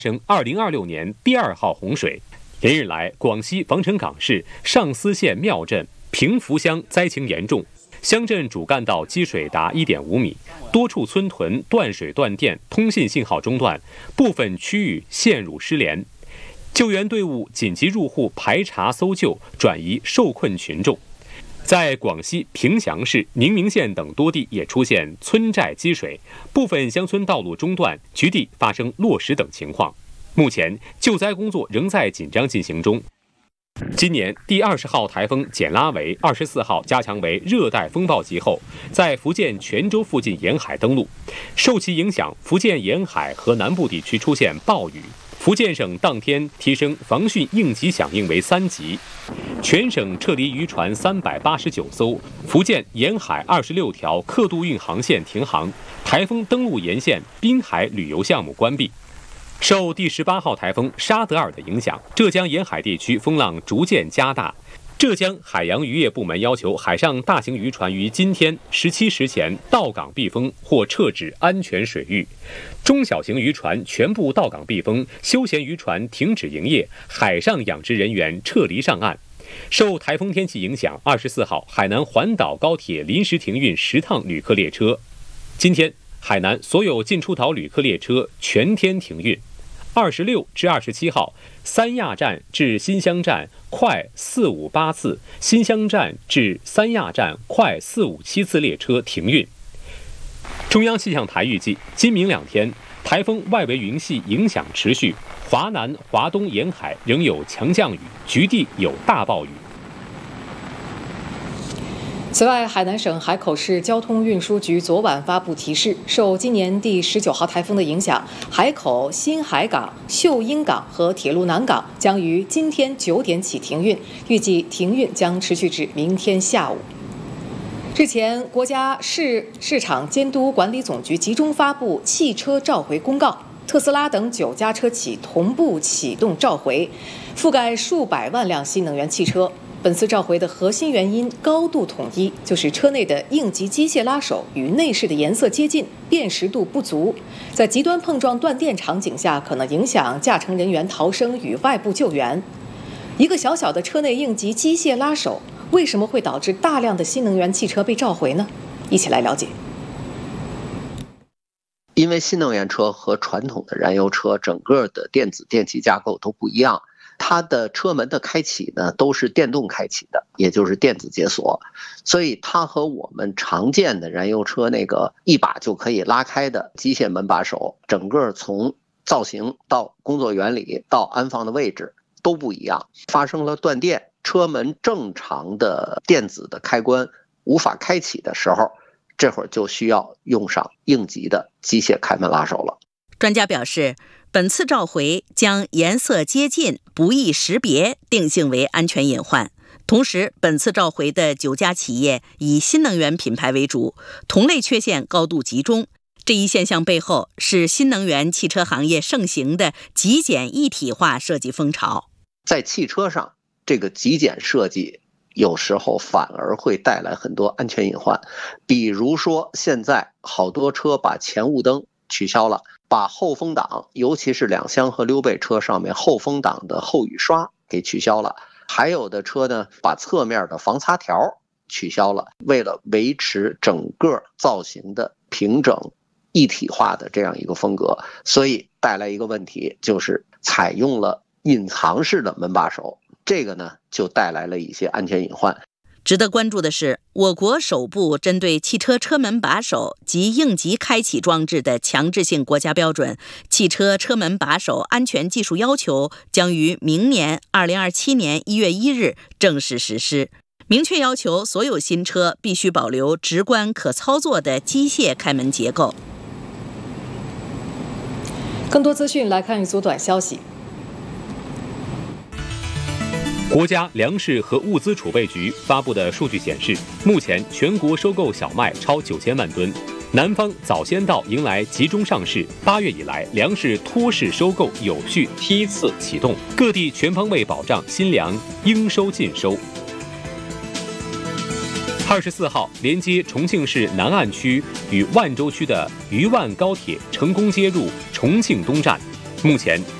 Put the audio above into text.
生2026年第2号洪水。连日来，广西防城港市上思县庙镇平福乡灾情严重，乡镇主干道积水达1.5米，多处村屯断水断电，通信信号中断，部分区域陷入失联。救援队伍紧急入户排查搜救，转移受困群众。在广西平祥市、宁明县等多地也出现村寨积水，部分乡村道路中断，局地发生落石等情况。目前救灾工作仍在紧张进行中。今年第20号台风简拉维24号加强为热带风暴级后，在福建泉州附近沿海登陆，受其影响，福建沿海和南部地区出现暴雨。福建省当天提升防汛应急响应为3级，全省撤离渔船389艘，福建沿海26条客渡运航线停航，台风登陆沿线滨海旅游项目关闭。受第18号台风沙德尔的影响，浙江沿海地区风浪逐渐加大。浙江海洋渔业部门要求海上大型渔船于今天17时前到港避风或撤至安全水域，中小型渔船全部到港避风，休闲渔船停止营业，海上养殖人员撤离上岸。受台风天气影响，24号海南环岛高铁临时停运10趟旅客列车。今天海南所有进出岛旅客列车全天停运。26至27号，三亚站至新乡站快458次，新乡站至三亚站快457次列车停运。中央气象台预计，今明2天，台风外围云系影响持续，华南、华东沿海仍有强降雨，局地有大暴雨。 此外，海南省海口市交通运输局昨晚发布提示，受今年第19号台风的影响，海口新海港、秀英港和铁路南港将于今天9点起停运，预计停运将持续至明天下午。日前，国家市场监督管理总局集中发布汽车召回公告，特斯拉等9家车企同步启动召回，覆盖数百万辆新能源汽车。本次召回的核心原因高度统一，就是车内的应急机械拉手与内饰的颜色接近，辨识度不足，在极端碰撞断电场景下，可能影响驾乘人员逃生与外部救援。一个小小的车内应急机械拉手，为什么会导致大量的新能源汽车被召回呢？一起来了解。 因为新能源车和传统的燃油车整个的电子电气架构都不一样，它的车门的开启呢都是电动开启的，也就是电子解锁，所以它和我们常见的燃油车那个一把就可以拉开的机械门把手，整个从造型到工作原理到安放的位置都不一样。发生了断电，车门正常的电子的开关无法开启的时候，这会儿就需要用上应急的机械开门拉手了。 专家表示，本次召回将颜色接近、不易识别定性为安全隐患。同时，本次召回的9家企业以新能源品牌为主，同类缺陷高度集中。这一现象背后是新能源汽车行业盛行的极简一体化设计风潮。 在汽车上，这个极简设计有时候反而会带来很多安全隐患。比如说，现在好多车把前雾灯取消了，把后风挡，尤其是2厢和溜背车上面后风挡的后雨刷给取消了，还有的车呢，把侧面的防擦条取消了，为了维持整个造型的平整一体化的这样一个风格，所以带来一个问题，就是采用了隐藏式的门把手，这个呢就带来了一些安全隐患。 值得关注的是，我国首部针对汽车车门把手及应急开启装置的强制性国家标准《汽车车门把手安全技术要求》将于明年2027年1月1日正式实施，明确要求所有新车必须保留直观可操作的机械开门结构。 更多资讯来看一组短消息。 国家粮食和物资储备局发布的数据显示，目前全国收购小麦超9000万吨，南方早先到迎来集中上市。8月以来，粮食托市收购有序梯次启动，各地全方位保障新粮应收尽收。24号，连接重庆市南岸区与万州区的渝万高铁成功接入重庆东站。 目前，